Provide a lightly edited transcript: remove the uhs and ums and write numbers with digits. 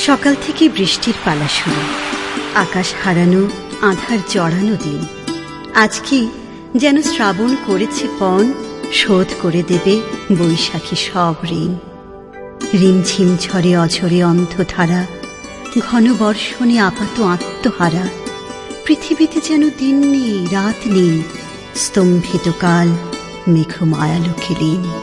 সকাল থেকে বৃষ্টির পালা শুরু, আকাশ হারানো, আঁধার জড়ানো দিন। আজকে যেন শ্রাবণ করেছে পণ, শোধ করে দেবে বৈশাখী সব ঋণ। রিমঝিম ঝরে অঝরে অন্ধধারা, ঘন বর্ষণে আপাত আত্মহারা। পৃথিবীতে যেন দিন নেই, রাত নেই, স্তম্ভিত কাল মেঘ মায়ালোকে লীন।